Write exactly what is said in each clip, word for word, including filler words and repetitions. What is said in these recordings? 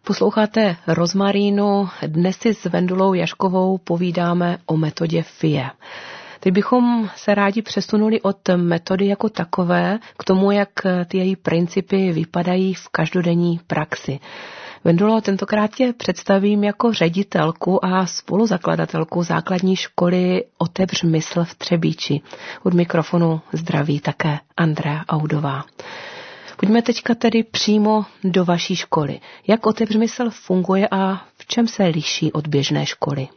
Posloucháte Rozmarínu, dnes si s Vendulou Jaškovou povídáme o metodě F I E. Teď bychom se rádi přesunuli od metody jako takové k tomu, jak ty její principy vypadají v každodenní praxi. Vendulo, tentokrát tě představím jako ředitelku a spoluzakladatelku základní školy Otevř mysl v Třebíči. Od mikrofonu zdraví také Andrea Audová. Pojďme teďka tedy přímo do vaší školy. Jak Otevř mysl funguje a v čem se liší od běžné školy?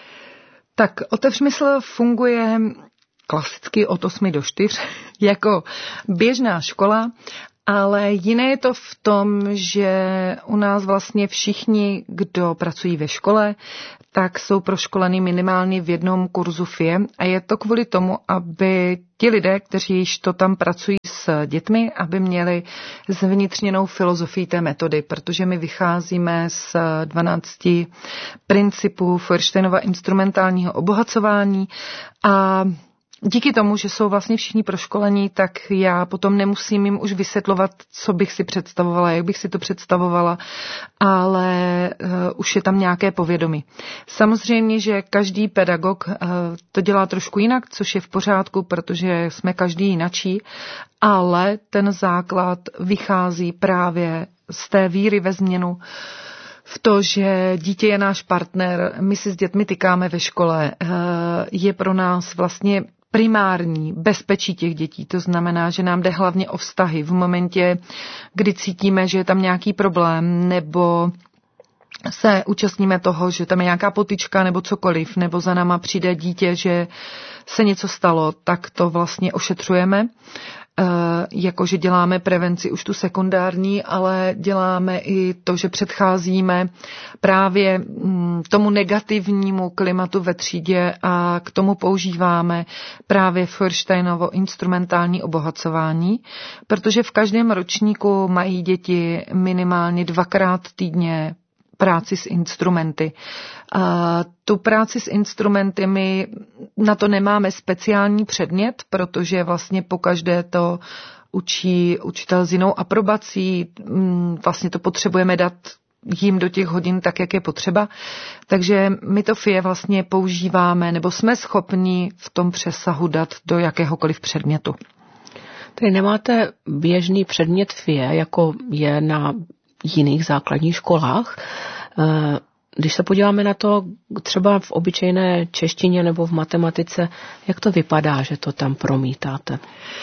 Tak Otevř mysl funguje klasicky od osmi do čtyř jako běžná škola, ale jiné je to v tom, že u nás vlastně všichni, kdo pracují ve škole, tak jsou proškolení minimálně v jednom kurzu F I E a je to kvůli tomu, aby ti lidé, kteří již to tam pracují s dětmi, aby měli zvnitřněnou filozofii té metody, protože my vycházíme z dvanácti principů Feuersteinova instrumentálního obohacování a díky tomu, že jsou vlastně všichni proškolení, tak já potom nemusím jim už vysvětlovat, co bych si představovala, jak bych si to představovala, ale uh, už je tam nějaké povědomí. Samozřejmě, že každý pedagog uh, to dělá trošku jinak, což je v pořádku, protože jsme každý jinačí, ale ten základ vychází právě z té víry ve změnu, v to, že dítě je náš partner, my si s dětmi tykáme ve škole, uh, je pro nás vlastně primární bezpečí těch dětí. To znamená, že nám jde hlavně o vztahy. V momentě, kdy cítíme, že je tam nějaký problém, nebo se účastníme toho, že tam je nějaká potyčka nebo cokoliv, nebo za náma přijde dítě, že se něco stalo, tak to vlastně ošetřujeme. Jakože děláme prevenci už tu sekundární, ale děláme i to, že předcházíme právě tomu negativnímu klimatu ve třídě a k tomu používáme právě Feuersteinovo instrumentální obohacování, protože v každém ročníku mají děti minimálně dvakrát týdně práci s instrumenty. A tu práci s instrumenty my na to nemáme speciální předmět, protože vlastně pokaždé to učí učitel s jinou aprobací, vlastně to potřebujeme dát jim do těch hodin tak, jak je potřeba. Takže my to F I E vlastně používáme, nebo jsme schopni v tom přesahu dát do jakéhokoliv předmětu. Tedy nemáte běžný předmět F I E, jako je na jiných základních školách. Když se podíváme na to třeba v obyčejné češtině nebo v matematice, jak to vypadá, že to tam promítáte?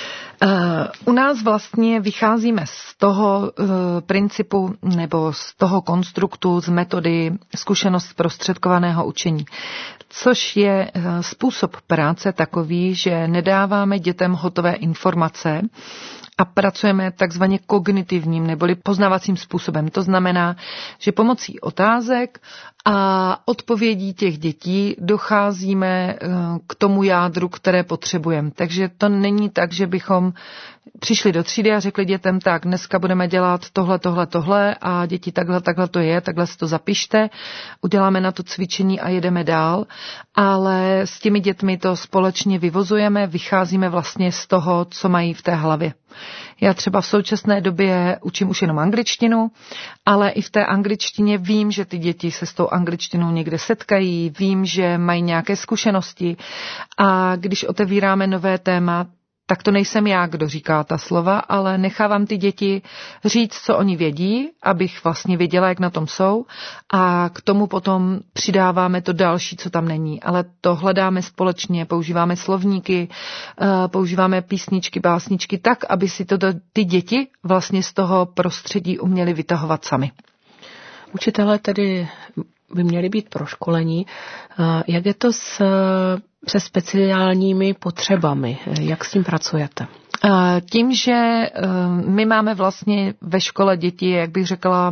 U nás vlastně vycházíme z toho principu nebo z toho konstruktu, z metody zkušenost zprostředkovaného učení, což je způsob práce takový, že nedáváme dětem hotové informace, a pracujeme takzvaně kognitivním neboli poznávacím způsobem. To znamená, že pomocí otázek a odpovědí těch dětí docházíme k tomu jádru, které potřebujeme. Takže to není tak, že bychom přišli do třídy a řekli dětem, tak dneska budeme dělat tohle, tohle, tohle a děti takhle, takhle to je, takhle si to zapište, uděláme na to cvičení a jedeme dál, ale s těmi dětmi to společně vyvozujeme, vycházíme vlastně z toho, co mají v té hlavě. Já třeba v současné době učím už jenom angličtinu, ale i v té angličtině vím, že ty děti se s tou angličtinou někde setkají, vím, že mají nějaké zkušenosti a když otevíráme nové téma, tak to nejsem já, kdo říká ta slova, ale nechávám ty děti říct, co oni vědí, abych vlastně věděla, jak na tom jsou a k tomu potom přidáváme to další, co tam není. Ale to hledáme společně, používáme slovníky, používáme písničky, básničky tak, aby si to ty děti vlastně z toho prostředí uměli vytahovat sami. Učitelé tedy by měli být proškolení. Jak je to s, se speciálními potřebami? Jak s tím pracujete? Tím, že my máme vlastně ve škole děti, jak bych řekla,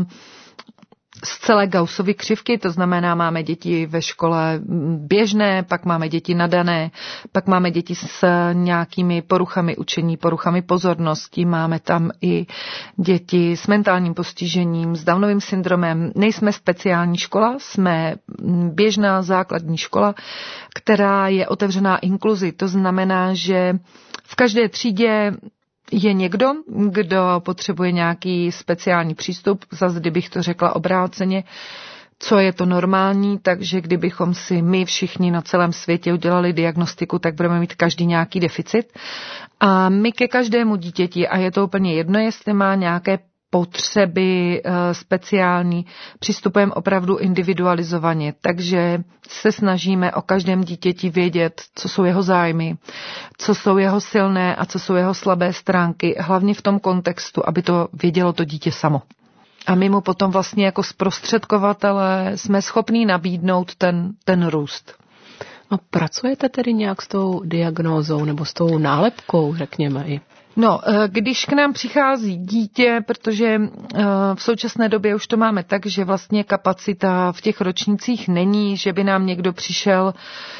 z celé Gaussovy křivky, to znamená, máme děti ve škole běžné, pak máme děti nadané, pak máme děti s nějakými poruchami učení, poruchami pozornosti, máme tam i děti s mentálním postižením, s Downovým syndromem. Nejsme speciální škola, jsme běžná základní škola, která je otevřená inkluzi. To znamená, že v každé třídě je někdo, kdo potřebuje nějaký speciální přístup, zase kdybych to řekla obráceně, co je to normální, takže kdybychom si my všichni na celém světě udělali diagnostiku, tak budeme mít každý nějaký deficit. A my ke každému dítěti, a je to úplně jedno, jestli má nějaké potřeby speciální, přistupujeme opravdu individualizovaně, takže se snažíme o každém dítěti vědět, co jsou jeho zájmy, co jsou jeho silné a co jsou jeho slabé stránky, hlavně v tom kontextu, aby to vědělo to dítě samo. A my mu potom vlastně jako zprostředkovatelé jsme schopní nabídnout ten, ten růst. A pracujete tedy nějak s tou diagnózou nebo s tou nálepkou, řekněme i? No, když k nám přichází dítě, protože v současné době už to máme tak, že vlastně kapacita v těch ročnících není, že by nám někdo přišel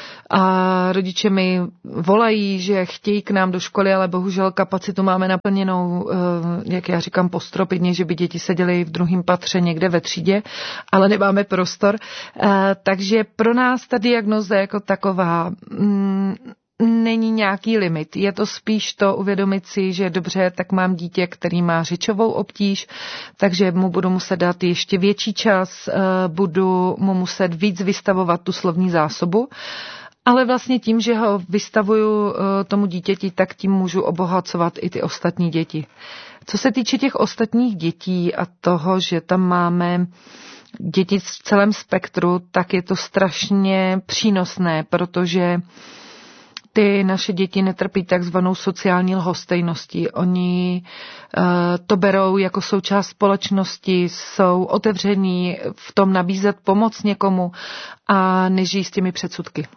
a rodiče mi volají, že chtějí k nám do školy, ale bohužel kapacitu máme naplněnou, jak já říkám, postropidně, že by děti seděly v druhém patře někde ve třídě, ale nemáme prostor. Takže pro nás ta diagnoza jako taková není nějaký limit. Je to spíš to uvědomit si, že dobře, tak mám dítě, který má řečovou obtíž, takže mu budu muset dát ještě větší čas, budu mu muset víc vystavovat tu slovní zásobu. Ale vlastně tím, že ho vystavuju tomu dítěti, tak tím můžu obohacovat i ty ostatní děti. Co se týče těch ostatních dětí a toho, že tam máme děti v celém spektru, tak je to strašně přínosné, protože ty naše děti netrpí takzvanou sociální lhostejností. Oni uh, to berou jako součást společnosti, jsou otevření v tom nabízet pomoc někomu a nežijí s těmi předsudky.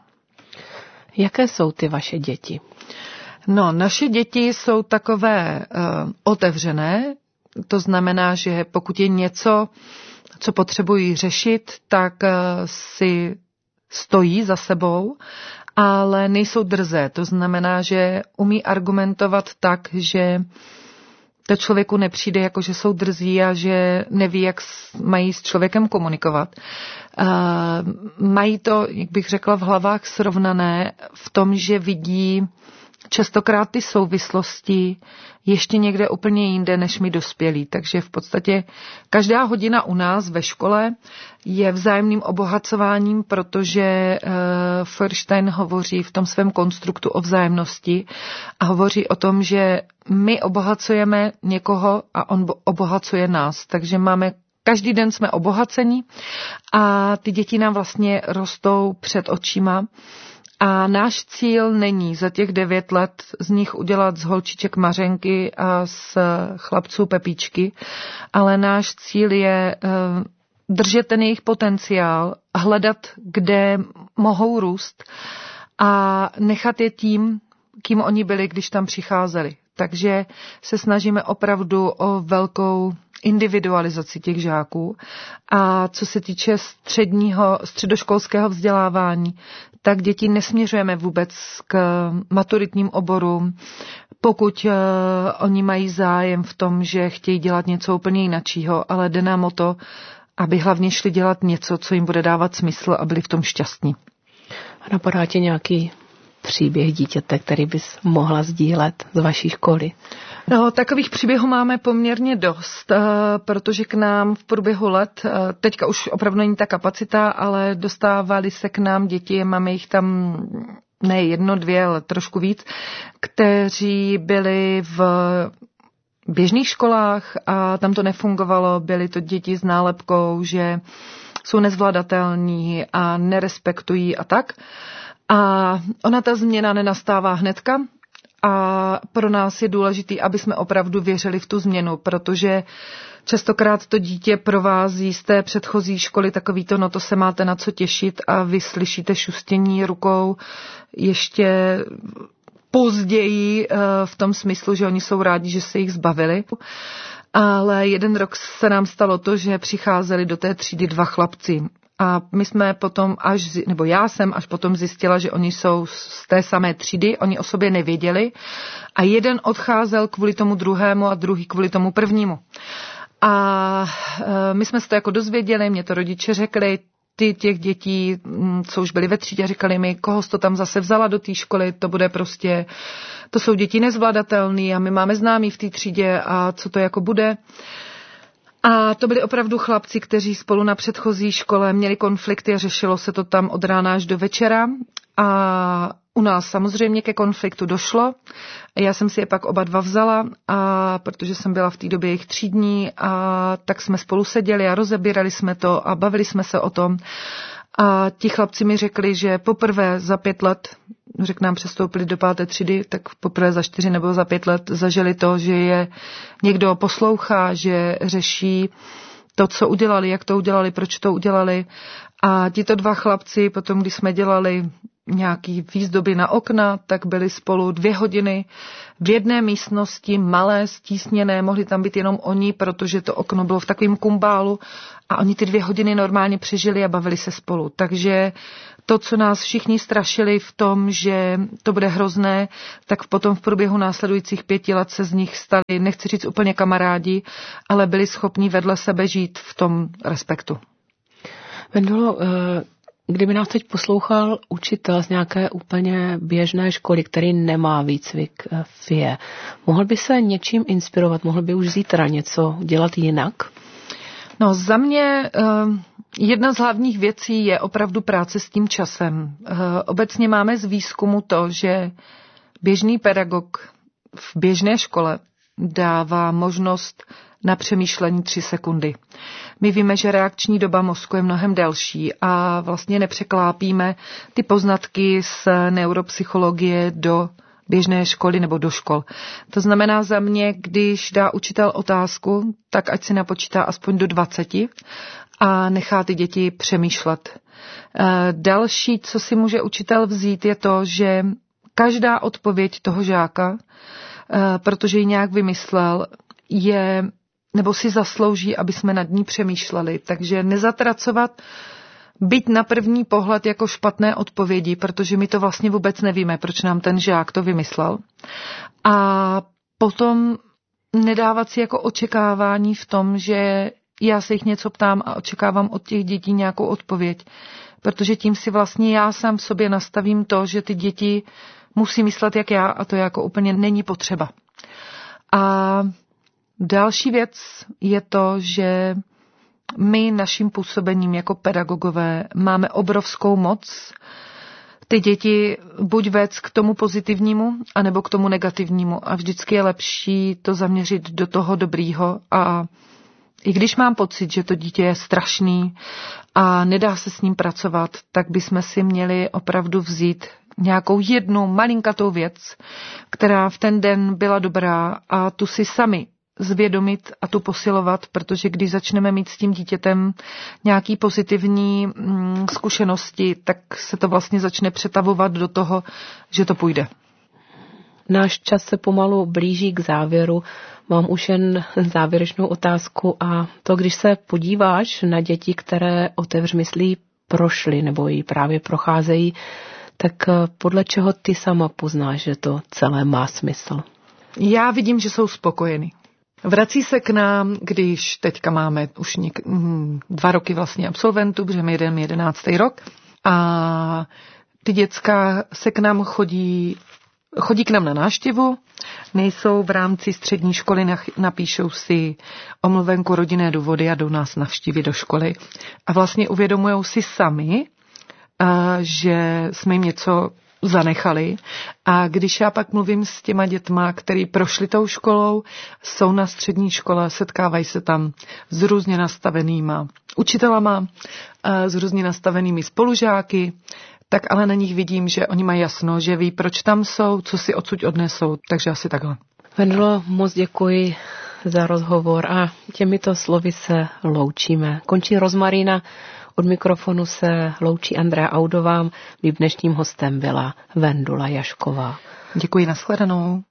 Jaké jsou ty vaše děti? No, naše děti jsou takové uh, otevřené, to znamená, že pokud je něco, co potřebují řešit, tak uh, si stojí za sebou, ale nejsou drzé. To znamená, že umí argumentovat tak, že to člověku nepřijde, jako že jsou drzí a že neví, jak mají s člověkem komunikovat. Uh, mají to, jak bych řekla, v hlavách srovnané v tom, že vidí častokrát ty souvislosti ještě někde úplně jinde, než my dospělí. Takže v podstatě každá hodina u nás ve škole je vzájemným obohacováním, protože uh, Feuerstein hovoří v tom svém konstruktu o vzájemnosti a hovoří o tom, že my obohacujeme někoho a on obohacuje nás. Takže máme každý den jsme obohaceni a ty děti nám vlastně rostou před očima. A náš cíl není za těch devět let z nich udělat z holčiček Mařenky a z chlapců Pepíčky, ale náš cíl je držet ten jejich potenciál, hledat, kde mohou růst a nechat je tím, kým oni byli, když tam přicházeli. Takže se snažíme opravdu o velkou individualizaci těch žáků. A co se týče středního, středoškolského vzdělávání, tak děti nesměřujeme vůbec k maturitním oborům, pokud uh, oni mají zájem v tom, že chtějí dělat něco úplně jináčího, ale jde nám o to, aby hlavně šli dělat něco, co jim bude dávat smysl a byli v tom šťastní. A napadá tě nějaký příběh dítěte, který bys mohla sdílet z vaší školy? No, takových příběhů máme poměrně dost, protože k nám v průběhu let, teďka už opravdu není ta kapacita, ale dostávali se k nám děti, máme jich tam ne jedno, dvě, ale trošku víc, kteří byli v běžných školách a tam to nefungovalo, byly to děti s nálepkou, že jsou nezvladatelní a nerespektují a tak. A ona ta změna nenastává hnedka a pro nás je důležitý, aby jsme opravdu věřili v tu změnu, protože častokrát to dítě provází z té předchozí školy takový to, no to se máte na co těšit a vy slyšíte šustění rukou ještě později v tom smyslu, že oni jsou rádi, že se jich zbavili. Ale jeden rok se nám stalo to, že přicházeli do té třídy dva chlapci. A my jsme potom až, nebo já jsem až potom zjistila, že oni jsou z té samé třídy, oni o sobě nevěděli a jeden odcházel kvůli tomu druhému a druhý kvůli tomu prvnímu. A my jsme se to jako dozvěděli, mě to rodiče řekli, účty těch dětí, co už byly ve třídě, říkali mi, koho jsi to tam zase vzala do té školy, to bude prostě, to jsou děti nezvladatelný a my máme známý v té třídě a co to jako bude. A to byli opravdu chlapci, kteří spolu na předchozí škole měli konflikty a řešilo se to tam od rána až do večera. A u nás samozřejmě ke konfliktu došlo. Já jsem si je pak oba dva vzala, a protože jsem byla v té době jejich třídní, a tak jsme spolu seděli a rozebírali jsme to a bavili jsme se o tom. A ti chlapci mi řekli, že poprvé za pět let, řekl nám, přestoupili do páté třídy, tak poprvé za čtyři nebo za pět let zažili to, že je někdo poslouchá, že řeší to, co udělali, jak to udělali, proč to udělali. A tito dva chlapci potom, když jsme dělali nějaký výzdoby na okna, tak byli spolu dvě hodiny v jedné místnosti, malé, stísněné, mohli tam být jenom oni, protože to okno bylo v takovém kumbálu a oni ty dvě hodiny normálně přežili a bavili se spolu. Takže to, co nás všichni strašili v tom, že to bude hrozné, tak potom v průběhu následujících pěti let se z nich stali, nechci říct úplně kamarádi, ale byli schopni vedle sebe žít v tom respektu. Vendulo, kdyby nás teď poslouchal učitel z nějaké úplně běžné školy, který nemá výcvik F I E, mohl by se něčím inspirovat, mohl by už zítra něco dělat jinak? No, za mě jedna z hlavních věcí je opravdu práce s tím časem. Obecně máme z výzkumu to, že běžný pedagog v běžné škole dává možnost na přemýšlení tři sekundy. My víme, že reakční doba mozku je mnohem delší a vlastně nepřeklápíme ty poznatky z neuropsychologie do běžné školy nebo do škol. To znamená za mě, když dá učitel otázku, tak ať si napočítá aspoň do dvaceti a nechá ty děti přemýšlet. Další, co si může učitel vzít, je to, že každá odpověď toho žáka, protože ji nějak vymyslel, je nebo si zaslouží, aby jsme nad ní přemýšleli. Takže nezatracovat, byť na první pohled jako špatné odpovědi, protože my to vlastně vůbec nevíme, proč nám ten žák to vymyslel. A potom nedávat si jako očekávání v tom, že já se jich něco ptám a očekávám od těch dětí nějakou odpověď. Protože tím si vlastně já sám v sobě nastavím to, že ty děti musí myslet jak já a to jako úplně není potřeba. A další věc je to, že my naším působením jako pedagogové máme obrovskou moc ty děti buď vést k tomu pozitivnímu, anebo k tomu negativnímu. A vždycky je lepší to zaměřit do toho dobrýho. A i když mám pocit, že to dítě je strašný a nedá se s ním pracovat, tak bychom si měli opravdu vzít nějakou jednu malinkatou věc, která v ten den byla dobrá a tu si sami zvědomit a tu posilovat, protože když začneme mít s tím dítětem nějaký pozitivní mm, zkušenosti, tak se to vlastně začne přetavovat do toho, že to půjde. Náš čas se pomalu blíží k závěru. Mám už jen závěrečnou otázku a to, když se podíváš na děti, které Otevř myslí prošly nebo ji právě procházejí, tak podle čeho ty sama poznáš, že to celé má smysl? Já vidím, že jsou spokojení. Vrací se k nám, když teďka máme už něk, dva roky vlastně absolventů, protože my jdeme jedenáctý rok a ty děcka se k nám chodí, chodí k nám na návštěvu, nejsou v rámci střední školy, napíšou si omluvenku rodinné důvody a jdou nás navštívit do školy a vlastně uvědomujou si sami, že jsme jim něco zanechali. A když já pak mluvím s těma dětma, který prošli tou školou, jsou na střední škole, setkávají se tam s různě nastavenýma učitelama, s různě nastavenými spolužáky, tak ale na nich vidím, že oni mají jasno, že ví, proč tam jsou, co si odsud odnesou, takže asi takhle. Vendulo, moc děkuji za rozhovor a těmito slovy se loučíme. Končí Rozmarína. Od mikrofonu se loučí Andrea Audová. Mým dnešním hostem byla Vendula Jašková. Děkuji, nashledanou.